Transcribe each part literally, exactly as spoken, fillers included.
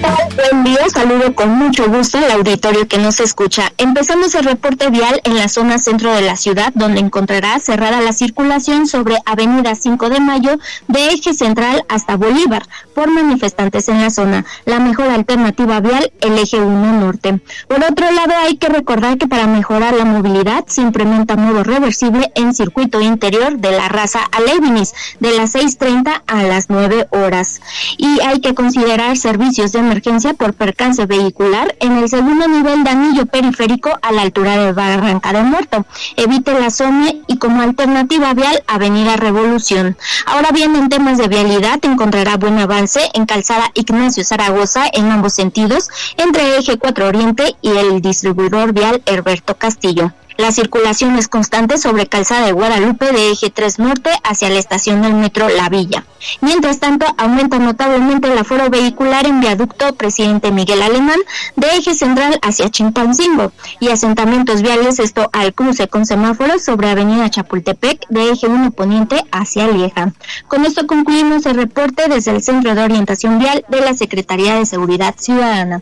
tal? Buen día, saludo con mucho gusto al auditorio que nos escucha. Empezamos el reporte vial en la zona centro de la ciudad, donde encontrará cerrada la circulación sobre Avenida cinco de Mayo de Eje Central hasta Bolívar, por manifestantes en la zona. La mejor alternativa vial, el Eje uno Norte. Por otro lado, hay que recordar que para mejorar la movilidad se implementa modo reversible en circuito interior de la Raza a Leibniz, de las seis treinta a las nueve horas. Y hay que considerar servicios de emergencia por percance vehicular en el segundo nivel de anillo periférico a la altura de Barranca del Muerto. Evite la zona y como alternativa vial, Avenida Revolución. Ahora bien, en temas de vialidad encontrará buen avance en Calzada Ignacio Zaragoza en ambos sentidos, entre Eje cuatro Oriente y el distribuidor vial Herberto Castillo. La circulación es constante sobre Calzada de Guadalupe de Eje tres Norte hacia la estación del metro La Villa. Mientras tanto, aumenta notablemente el aforo vehicular en viaducto Presidente Miguel Alemán de Eje Central hacia Chilpancingo y asentamientos viales, esto al cruce con semáforos sobre Avenida Chapultepec de Eje uno Poniente hacia Lieja. Con esto concluimos el reporte desde el Centro de Orientación Vial de la Secretaría de Seguridad Ciudadana.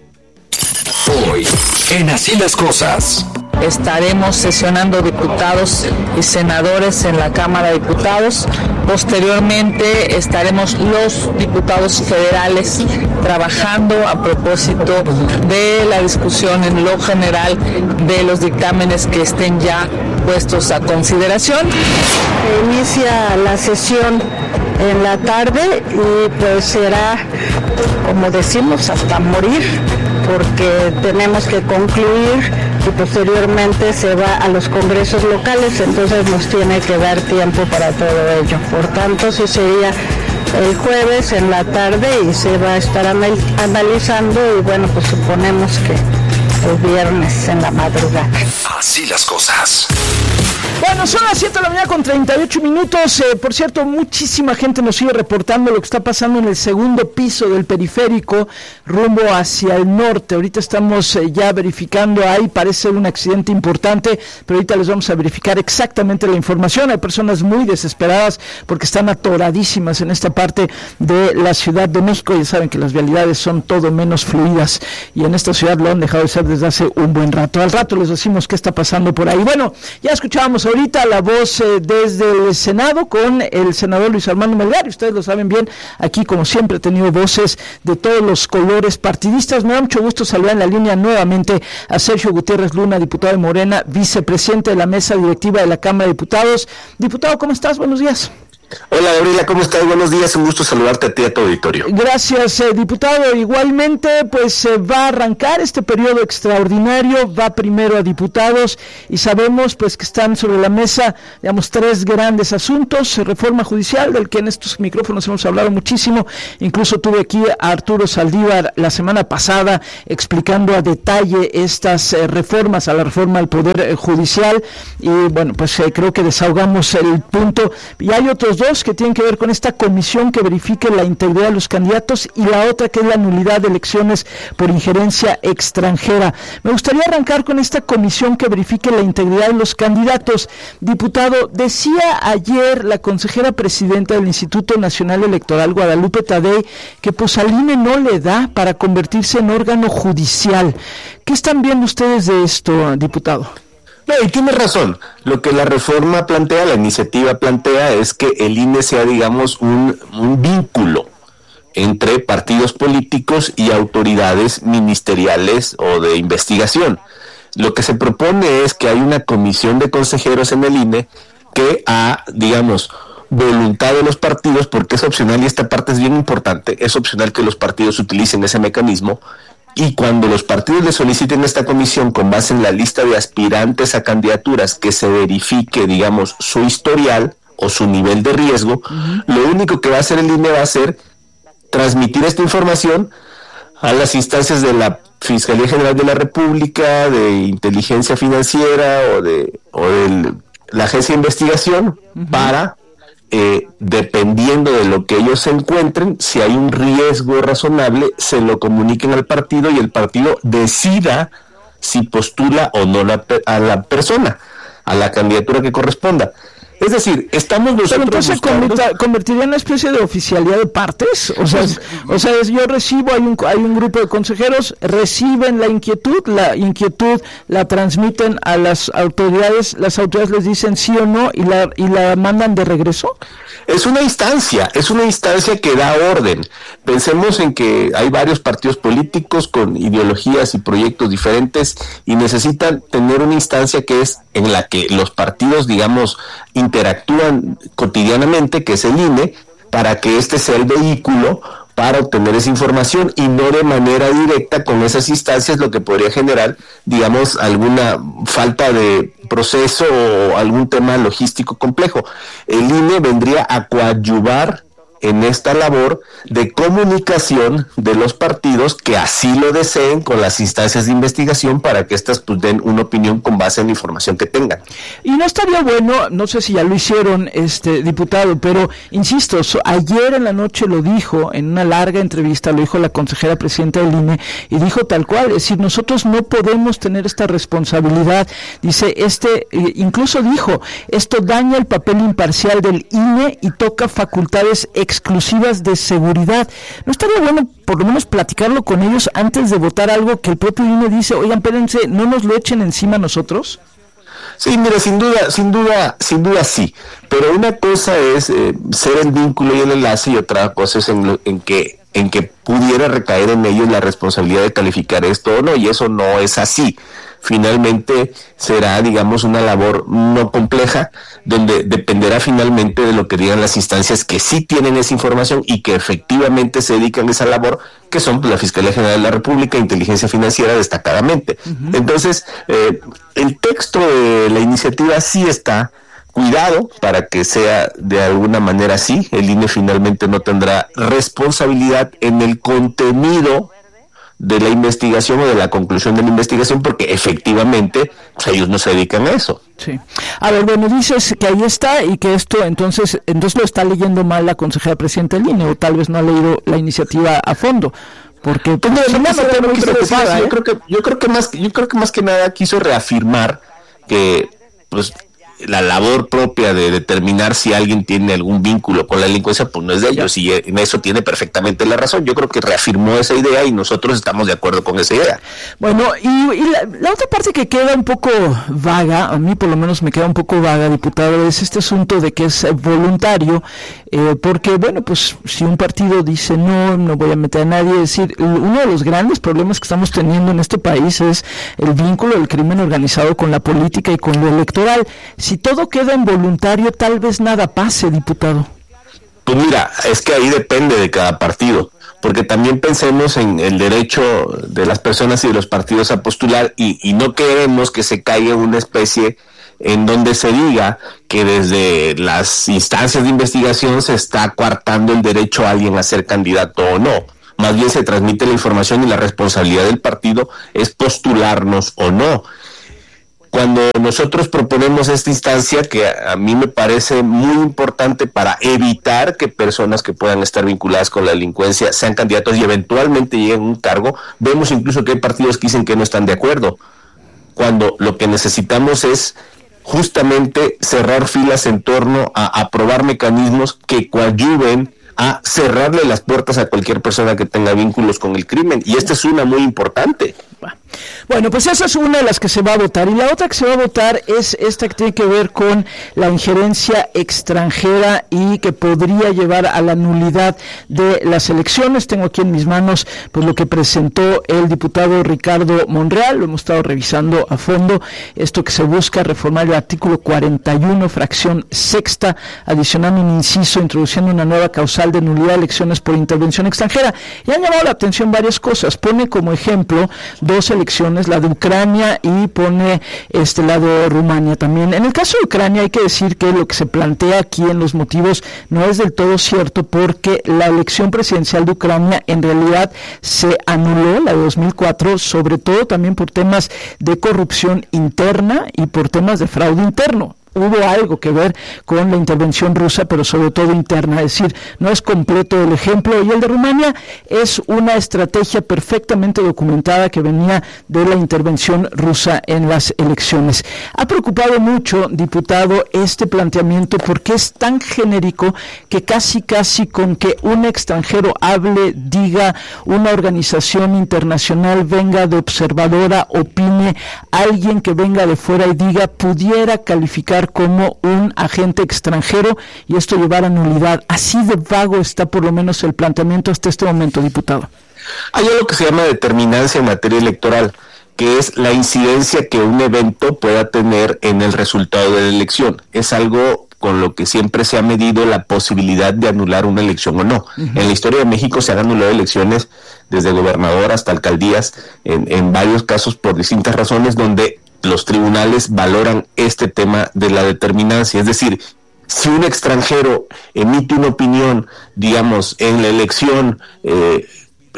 Hoy, en Así las Cosas. Estaremos sesionando diputados y senadores en la Cámara de Diputados. Posteriormente estaremos los diputados federales trabajando a propósito de la discusión en lo general de los dictámenes que estén ya puestos a consideración. Inicia la sesión en la tarde y pues será, como decimos, hasta morir, porque tenemos que concluir y posteriormente se va a los congresos locales, entonces nos tiene que dar tiempo para todo ello. Por tanto, sí sería el jueves en la tarde y se va a estar anal- analizando y bueno, pues suponemos que el viernes en la madrugada. Así las cosas. Bueno, son las siete de la mañana con treinta y ocho minutos. Eh, por cierto, muchísima gente nos sigue reportando lo que está pasando en el segundo piso del periférico rumbo hacia el norte. Ahorita estamos eh, ya verificando, ahí parece ser un accidente importante, pero ahorita les vamos a verificar exactamente la información. Hay personas muy desesperadas porque están atoradísimas en esta parte de la Ciudad de México. Ya saben que las vialidades son todo menos fluidas y en esta ciudad lo han dejado de ser desde hace un buen rato. Al rato les decimos qué está pasando por ahí. Bueno, ya escuchábamos ahorita la voz eh, desde el Senado con el senador Luis Armando Melgar. Ustedes lo saben bien, aquí como siempre he tenido voces de todos los colores partidistas. Me da mucho gusto saludar en la línea nuevamente a Sergio Gutiérrez Luna, diputado de Morena, vicepresidente de la mesa directiva de la Cámara de Diputados. Diputado, ¿cómo estás? Buenos días. Hola Gabriela, ¿cómo estás? Buenos días, un gusto saludarte a ti y a tu auditorio. Gracias, eh, diputado. Igualmente, pues se eh, va a arrancar este periodo extraordinario, va primero a diputados y sabemos pues que están sobre la mesa, digamos, tres grandes asuntos: reforma judicial, del que en estos micrófonos hemos hablado muchísimo, incluso tuve aquí a Arturo Saldívar la semana pasada explicando a detalle estas eh, reformas, a la reforma al Poder eh, Judicial, y bueno, pues eh, creo que desahogamos el punto, y hay otros dos que tienen que ver con esta comisión que verifique la integridad de los candidatos y la otra que es la nulidad de elecciones por injerencia extranjera. Me gustaría arrancar con esta comisión que verifique la integridad de los candidatos. Diputado, decía ayer la consejera presidenta del Instituto Nacional Electoral, Guadalupe Tadei, que pues al I N E no le da para convertirse en órgano judicial. ¿Qué están viendo ustedes de esto, diputado? No, y tiene razón. Lo que la reforma plantea, la iniciativa plantea, es que el I N E sea, digamos, un, un vínculo entre partidos políticos y autoridades ministeriales o de investigación. Lo que se propone es que hay una comisión de consejeros en el I N E que a, digamos, voluntad de los partidos, porque es opcional, y esta parte es bien importante, es opcional que los partidos utilicen ese mecanismo. Y cuando los partidos le soliciten esta comisión con base en la lista de aspirantes a candidaturas que se verifique, digamos, su historial o su nivel de riesgo, uh-huh. Lo único que va a hacer el I N E va a ser transmitir esta información a las instancias de la Fiscalía General de la República, de Inteligencia Financiera o de, o de la Agencia de Investigación, uh-huh. para... Eh, dependiendo de lo que ellos encuentren, si hay un riesgo razonable, se lo comuniquen al partido y el partido decida si postula o no la, a la persona, a la candidatura que corresponda. Es decir, estamos nosotros Pero entonces buscando... se convertiría en una especie de oficialidad de partes, o sea, es, o sea, es, yo recibo, hay un hay un grupo de consejeros, reciben la inquietud, la inquietud la transmiten a las autoridades, las autoridades les dicen sí o no y la y la mandan de regreso. Es una instancia, es una instancia que da orden. Pensemos en que hay varios partidos políticos con ideologías y proyectos diferentes y necesitan tener una instancia que es en la que los partidos, digamos, interactúan cotidianamente, que es el I N E, para que este sea el vehículo para obtener esa información y no de manera directa con esas instancias, lo que podría generar, digamos, alguna falta de proceso o algún tema logístico complejo. El I N E vendría a coadyuvar en esta labor de comunicación de los partidos que así lo deseen con las instancias de investigación para que éstas pues, den una opinión con base en la información que tengan. Y no estaría bueno, no sé si ya lo hicieron, este diputado, pero insisto, so, ayer en la noche lo dijo, en una larga entrevista, lo dijo la consejera presidenta del I N E, y dijo tal cual, es decir, nosotros no podemos tener esta responsabilidad, dice, este, incluso dijo, esto daña el papel imparcial del I N E y toca facultades exclusivas de seguridad. ¿No estaría bueno por lo menos platicarlo con ellos antes de votar algo que el propio I N E dice, oigan, espérense, no nos lo echen encima nosotros? Sí, mira, sin duda, sin duda, sin duda sí, pero una cosa es eh, ser el vínculo y el enlace y otra cosa es en, lo, en que en que pudiera recaer en ellos la responsabilidad de calificar esto o no, y eso no es así. Finalmente será, digamos, una labor no compleja, donde dependerá finalmente de lo que digan las instancias que sí tienen esa información y que efectivamente se dedican a esa labor, que son pues, la Fiscalía General de la República e Inteligencia Financiera destacadamente. Uh-huh. Entonces, eh, el texto de la iniciativa sí está cuidado para que sea de alguna manera así. El I N E finalmente no tendrá responsabilidad en el contenido de la investigación o de la conclusión de la investigación, porque efectivamente pues, ellos no se dedican a eso. Sí. A ver, bueno, dices que ahí está y que esto entonces entonces lo está leyendo mal la consejera presidenta del I N E, o tal vez no ha leído la iniciativa a fondo. Porque pues, no, no, no, no, no, muy preocupada, ¿eh? yo creo que yo creo que más yo creo que más que nada quiso reafirmar que pues la labor propia de determinar si alguien tiene algún vínculo con la delincuencia, pues no es de ellos, y en eso tiene perfectamente la razón. Yo creo que reafirmó esa idea y nosotros estamos de acuerdo con esa idea. Bueno, y, y la, la otra parte que queda un poco vaga, a mí por lo menos me queda un poco vaga, diputado, es este asunto de que es voluntario, eh, porque, bueno, pues si un partido dice no, no voy a meter a nadie, es decir, uno de los grandes problemas que estamos teniendo en este país es el vínculo del crimen organizado con la política y con lo electoral. Si todo queda en voluntario, tal vez nada pase, diputado. Pues mira, es que ahí depende de cada partido, porque también pensemos en el derecho de las personas y de los partidos a postular, y, y no queremos que se caiga en una especie en donde se diga que desde las instancias de investigación se está coartando el derecho a alguien a ser candidato o no. Más bien se transmite la información y la responsabilidad del partido es postularnos o no. Cuando nosotros proponemos esta instancia, que a, a mí me parece muy importante para evitar que personas que puedan estar vinculadas con la delincuencia sean candidatos y eventualmente lleguen a un cargo, vemos incluso que hay partidos que dicen que no están de acuerdo, cuando lo que necesitamos es justamente cerrar filas en torno a aprobar mecanismos que coadyuven a cerrarle las puertas a cualquier persona que tenga vínculos con el crimen, y esta es una muy importante. Bueno, pues esa es una de las que se va a votar, y la otra que se va a votar es esta que tiene que ver con la injerencia extranjera y que podría llevar a la nulidad de las elecciones. Tengo aquí en mis manos pues lo que presentó el diputado Ricardo Monreal, lo hemos estado revisando a fondo, esto que se busca reformar el artículo cuarenta y uno, fracción sexta, adicionando un inciso, introduciendo una nueva causal de nulidad de elecciones por intervención extranjera. Y han llamado la atención varias cosas. Pone como ejemplo dos elecciones, la de Ucrania y pone este la de Rumania también. En el caso de Ucrania hay que decir que lo que se plantea aquí en los motivos no es del todo cierto, porque la elección presidencial de Ucrania en realidad se anuló, la de dos mil cuatro, sobre todo también por temas de corrupción interna y por temas de fraude interno. hubo algo que ver con la intervención rusa, pero sobre todo interna, es decir, no es completo el ejemplo, y el de Rumania es una estrategia perfectamente documentada que venía de la intervención rusa en las elecciones. Ha preocupado mucho, diputado, este planteamiento porque es tan genérico que casi casi con que un extranjero hable, diga, una organización internacional venga de observadora, opine, alguien que venga de fuera y diga, pudiera calificar como un agente extranjero y esto llevar a nulidad. Así de vago está por lo menos el planteamiento hasta este momento, diputado. Hay algo que se llama determinancia en materia electoral, que es la incidencia que un evento pueda tener en el resultado de la elección. Es algo con lo que siempre se ha medido la posibilidad de anular una elección o no. Uh-huh. En la historia de México se han anulado elecciones desde gobernador hasta alcaldías, en, en varios casos por distintas razones, donde los tribunales valoran este tema de la determinancia. Es decir, si un extranjero emite una opinión, digamos, en la elección eh,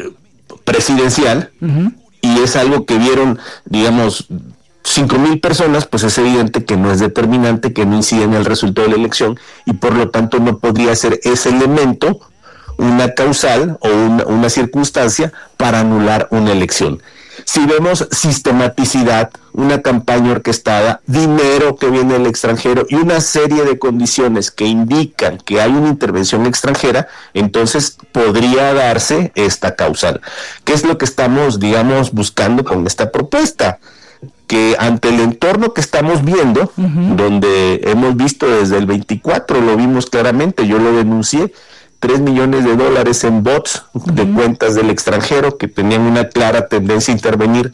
presidencial, uh-huh, y es algo que vieron, digamos, cinco mil personas, pues es evidente que no es determinante, que no incide en el resultado de la elección, y por lo tanto no podría ser ese elemento una causal o una, una circunstancia para anular una elección. Si vemos sistematicidad, una campaña orquestada, dinero que viene del extranjero y una serie de condiciones que indican que hay una intervención extranjera, entonces podría darse esta causal. ¿Qué es lo que estamos, digamos, buscando con esta propuesta? Que ante el entorno que estamos viendo, uh-huh, donde hemos visto desde el veinticuatro, lo vimos claramente, yo lo denuncié, tres millones de dólares en bots, uh-huh, de cuentas del extranjero que tenían una clara tendencia a intervenir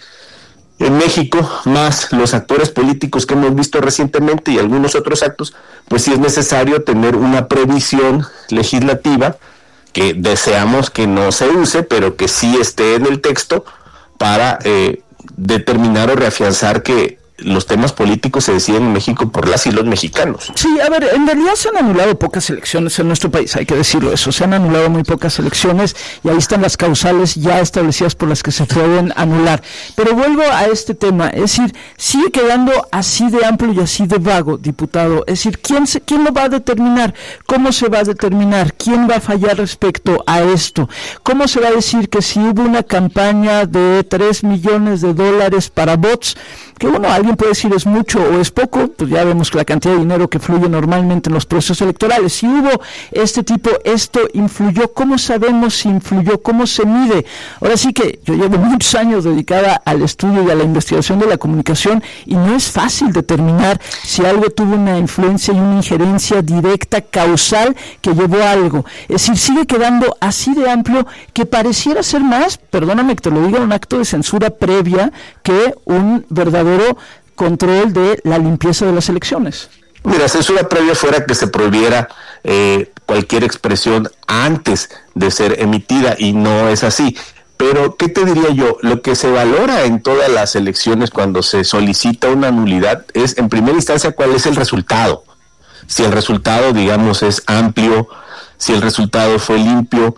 en México, más los actores políticos que hemos visto recientemente y algunos otros actos, pues sí es necesario tener una previsión legislativa que deseamos que no se use, pero que sí esté en el texto para eh, determinar o reafianzar que los temas políticos se deciden en México por las y los mexicanos. Sí, a ver, en realidad se han anulado pocas elecciones en nuestro país, hay que decirlo eso, se han anulado muy pocas elecciones y ahí están las causales ya establecidas por las que se pueden anular. Pero vuelvo a este tema, es decir, sigue quedando así de amplio y así de vago, diputado, es decir, ¿quién, se, quién lo va a determinar? ¿Cómo se va a determinar? ¿Quién va a fallar respecto a esto? ¿Cómo se va a decir que si hubo una campaña de tres millones de dólares para bots, que bueno, alguien puede decir es mucho o es poco, pues ya vemos que la cantidad de dinero que fluye normalmente en los procesos electorales, si hubo este tipo, esto influyó, ¿cómo sabemos si influyó? ¿Cómo se mide? Ahora sí que yo llevo muchos años dedicada al estudio y a la investigación de la comunicación y no es fácil determinar si algo tuvo una influencia y una injerencia directa, causal, que llevó a algo. Es decir, sigue quedando así de amplio que pareciera ser más, perdóname que te lo diga, un acto de censura previa que un verdadero control de la limpieza de las elecciones. Mira, censura previa fuera que se prohibiera eh, cualquier expresión antes de ser emitida y no es así. Pero, ¿qué te diría yo? Lo que se valora en todas las elecciones cuando se solicita una nulidad es, en primera instancia, cuál es el resultado. Si el resultado, digamos, es amplio, si el resultado fue limpio,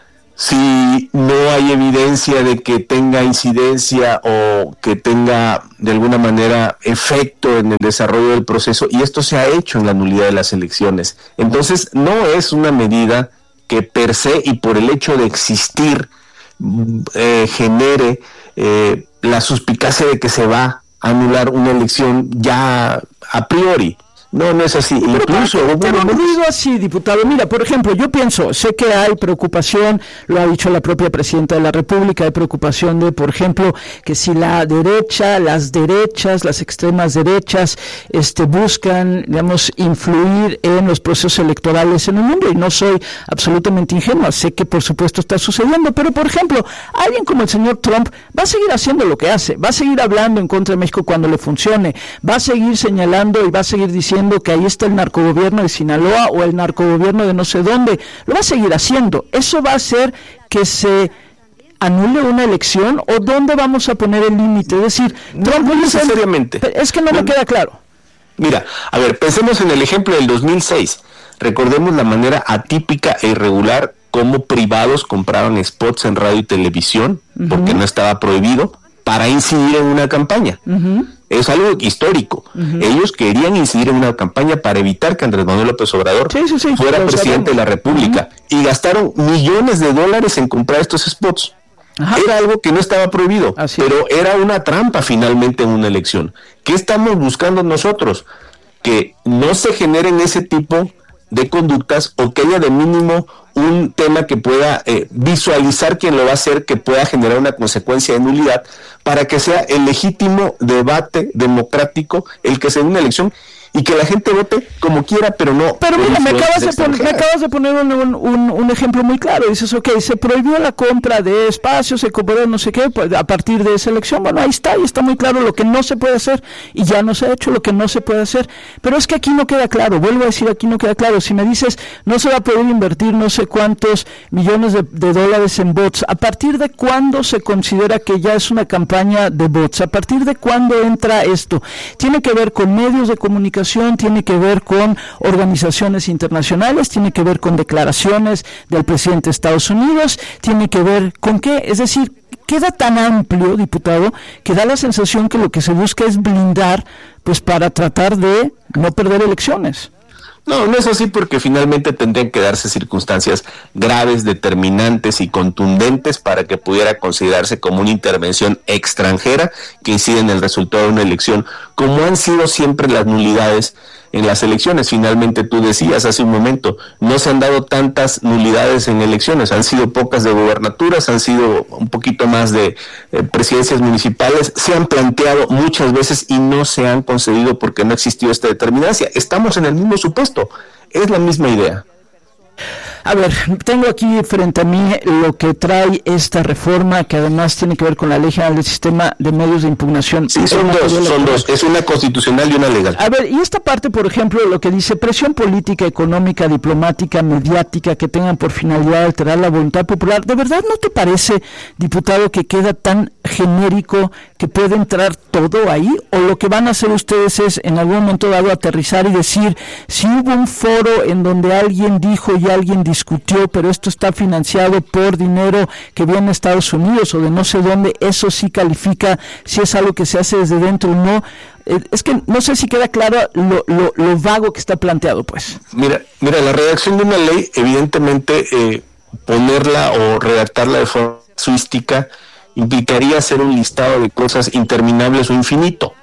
si no hay evidencia de que tenga incidencia o que tenga de alguna manera efecto en el desarrollo del proceso, y esto se ha hecho en la nulidad de las elecciones. Entonces no es una medida que per se y por el hecho de existir eh, genere eh, la suspicacia de que se va a anular una elección ya a priori. No, no es así. Pero Incluso, pero no digo así, diputado. Mira, por ejemplo, yo pienso, sé que hay preocupación, lo ha dicho la propia presidenta de la República, hay preocupación de, por ejemplo, que si la derecha, las derechas, las extremas derechas, este, buscan, digamos, influir en los procesos electorales en el mundo, y no soy absolutamente ingenua, sé que por supuesto está sucediendo, pero por ejemplo, alguien como el señor Trump va a seguir haciendo lo que hace, va a seguir hablando en contra de México cuando le funcione, va a seguir señalando y va a seguir diciendo que ahí está el narcogobierno de Sinaloa o el narcogobierno de no sé dónde, lo va a seguir haciendo. ¿Eso va a hacer que se anule una elección o dónde vamos a poner el límite? Es decir, no, Trump no necesariamente. Es que no, no me queda claro. Mira, a ver, pensemos en el ejemplo del dos mil seis. Recordemos la manera atípica e irregular como privados compraban spots en radio y televisión, uh-huh, porque no estaba prohibido, para incidir en una campaña. Uh-huh. Es algo histórico. Uh-huh. Ellos querían incidir en una campaña para evitar que Andrés Manuel López Obrador sí, sí, sí, fuera presidente de la República. Uh-huh. Y gastaron millones de dólares en comprar estos spots. Ajá. Era algo que no estaba prohibido, Así pero es. Era una trampa finalmente en una elección. ¿Qué estamos buscando nosotros? Que no se generen ese tipo de conductas o que haya de mínimo un tema que pueda eh, visualizar quién lo va a hacer, que pueda generar una consecuencia de nulidad para que sea el legítimo debate democrático el que se dé una elección y que la gente vote como quiera, pero no... Pero mira, me acabas de, pon- me acabas de poner un, un, un ejemplo muy claro. Dices, ok, se prohibió la compra de espacios, se compró no sé qué, pues, a partir de esa elección. Bueno, ahí está, y está muy claro lo que no se puede hacer, y ya no se ha hecho lo que no se puede hacer. Pero es que aquí no queda claro, vuelvo a decir, aquí no queda claro. Si me dices, no se va a poder invertir no sé cuántos millones de, de dólares en bots, ¿a partir de cuándo se considera que ya es una campaña de bots? ¿A partir de cuándo entra esto? Tiene que ver con medios de comunicación, tiene que ver con organizaciones internacionales, tiene que ver con declaraciones del presidente de Estados Unidos, tiene que ver con qué, es decir, queda tan amplio, diputado, que da la sensación que lo que se busca es blindar, pues para tratar de no perder elecciones. No, no es así, porque finalmente tendrían que darse circunstancias graves, determinantes y contundentes para que pudiera considerarse como una intervención extranjera que incide en el resultado de una elección, como han sido siempre las nulidades en las elecciones. Finalmente tú decías hace un momento, no se han dado tantas nulidades en elecciones, han sido pocas de gubernaturas, han sido un poquito más de eh, presidencias municipales, se han planteado muchas veces y no se han concedido porque no existió esta determinancia. Estamos en el mismo supuesto, es la misma idea. A ver, tengo aquí frente a mí lo que trae esta reforma, que además tiene que ver con la Ley General del Sistema de Medios de Impugnación. Sí, son dos, son dos, es una constitucional y una legal. A ver, y esta parte, por ejemplo, lo que dice, presión política, económica, diplomática, mediática, que tengan por finalidad alterar la voluntad popular, ¿de verdad no te parece, diputado, que queda tan genérico que puede entrar todo ahí? ¿O lo que van a hacer ustedes es, en algún momento dado, aterrizar y decir, si hubo un foro en donde alguien dijo y alguien discutió, pero esto está financiado por dinero que viene de Estados Unidos o de no sé dónde, eso sí califica si es algo que se hace desde dentro o no? Eh, es que no sé si queda claro lo, lo, lo vago que está planteado, pues. Mira, mira, la redacción de una ley, evidentemente, eh, ponerla o redactarla de forma casuística implicaría hacer un listado de cosas interminables o infinito,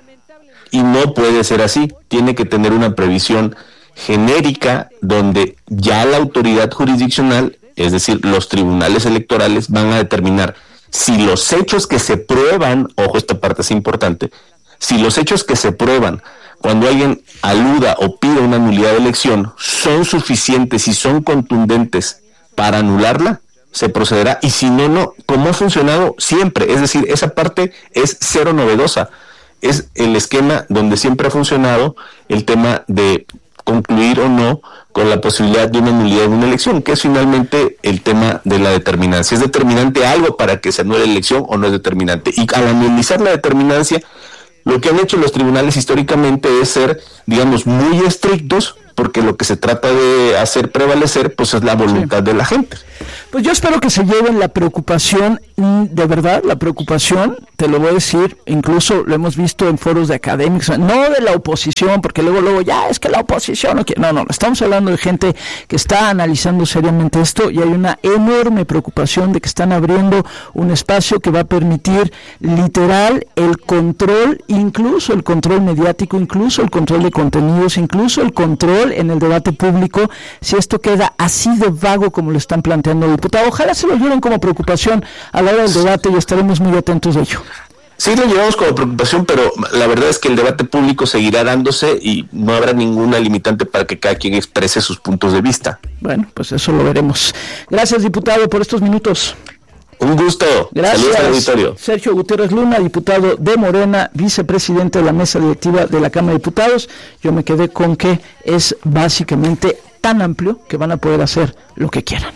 y no puede ser así. Tiene que tener una previsión genérica donde ya la autoridad jurisdiccional, es decir, los tribunales electorales, van a determinar si los hechos que se prueban, ojo, esta parte es importante, si los hechos que se prueban cuando alguien aluda o pide una nulidad de elección son suficientes y son contundentes para anularla, se procederá, y si no, no, como ha funcionado siempre, es decir, esa parte es cero novedosa, es el esquema donde siempre ha funcionado el tema de concluir o no con la posibilidad de una nulidad de una elección, que es finalmente el tema de la determinancia. ¿Es determinante algo para que se anule la elección o no es determinante? Y al analizar la determinancia, lo que han hecho los tribunales históricamente es ser, digamos, muy estrictos, porque lo que se trata de hacer prevalecer, pues, es la voluntad sí. de la gente. Pues yo espero que se lleven la preocupación, de verdad, la preocupación, te lo voy a decir, incluso lo hemos visto en foros de académicos, no de la oposición, porque luego, luego, ya, es que la oposición, no, no, no, estamos hablando de gente que está analizando seriamente esto, y hay una enorme preocupación de que están abriendo un espacio que va a permitir, literal, el control, incluso el control mediático, incluso el control de contenidos, incluso el control en el debate público, si esto queda así de vago como lo están planteando, diputado. Ojalá se lo lleven como preocupación a la hora del debate y estaremos muy atentos de ello. Sí, lo llevamos como preocupación, pero la verdad es que el debate público seguirá dándose y no habrá ninguna limitante para que cada quien exprese sus puntos de vista. Bueno, pues eso lo veremos. Gracias, diputado, por estos minutos. Un gusto. Gracias. Saludos al auditorio. Sergio Gutiérrez Luna, diputado de Morena, vicepresidente de la mesa directiva de la Cámara de Diputados. Yo me quedé con que es básicamente tan amplio que van a poder hacer lo que quieran.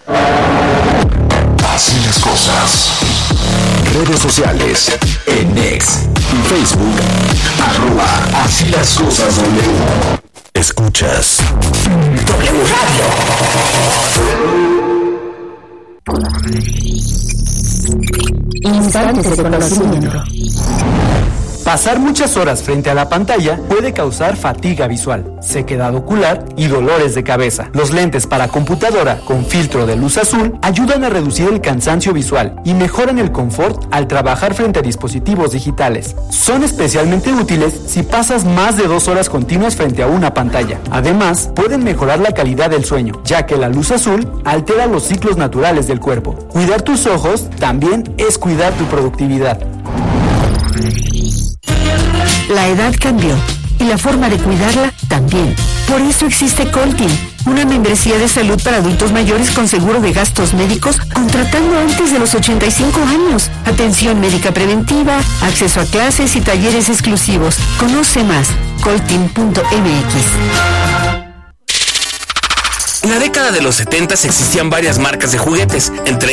Así las cosas. Redes sociales, en X y Facebook, arroba Así las cosas W. Escuchas W Radio. Instantes de conocimiento. Pasar muchas horas frente a la pantalla puede causar fatiga visual, sequedad ocular y dolores de cabeza. Los lentes para computadora con filtro de luz azul ayudan a reducir el cansancio visual y mejoran el confort al trabajar frente a dispositivos digitales. Son especialmente útiles si pasas más de dos horas continuas frente a una pantalla. Además, pueden mejorar la calidad del sueño, ya que la luz azul altera los ciclos naturales del cuerpo. Cuidar tus ojos también es cuidar tu productividad. La edad cambió y la forma de cuidarla también. Por eso existe Coltin, una membresía de salud para adultos mayores con seguro de gastos médicos contratando antes de los ochenta y cinco años. Atención médica preventiva, acceso a clases y talleres exclusivos. Conoce más, coltin punto m x. En la década de los setentas existían varias marcas de juguetes, entre